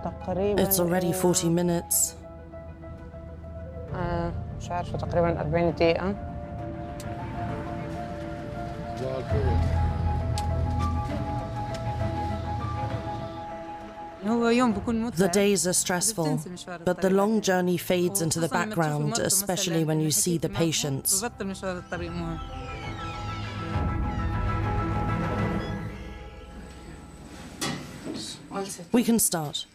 It's already 40 minutes. مش عارفة تقريبا 40 دقيقة. The days are stressful, but the long journey fades into the background, especially when you see the patients. We can start.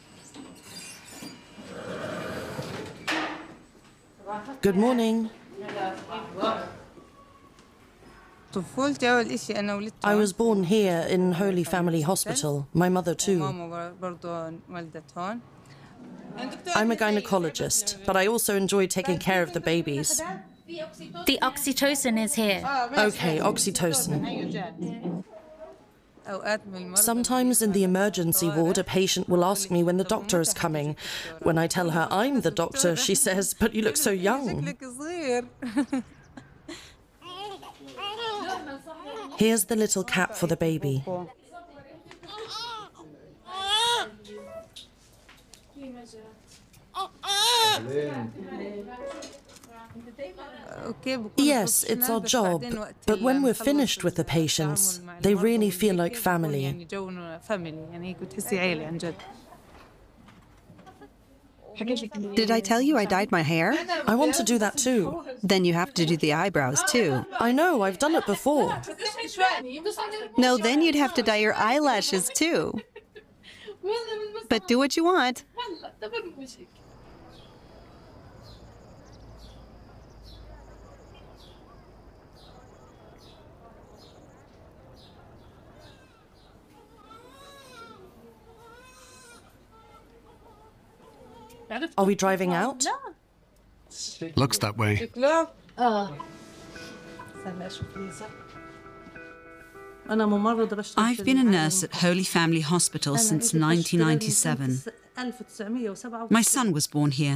Good morning. I was born here in Holy Family Hospital, my mother too. I'm a gynecologist, but I also enjoy taking care of the babies. The oxytocin is here. Okay, oxytocin. Sometimes in the emergency ward, a patient will ask me when the doctor is coming. When I tell her I'm the doctor, she says, "But you look so young." Here's the little cap for the baby. Yes, it's our job, but when we're finished with the patients, they really feel like family. Did I tell you I dyed my hair? I want to do that too. Then you have to do the eyebrows too. I know, I've done it before. No, then you'd have to dye your eyelashes too. But do what you want. Are we driving out? Looks that way. I've been a nurse at Holy Family Hospital since 1997. My son was born here.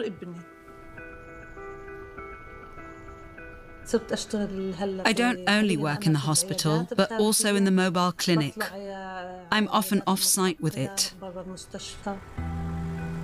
I don't only work in the hospital, but also in the mobile clinic. I'm often off-site with it.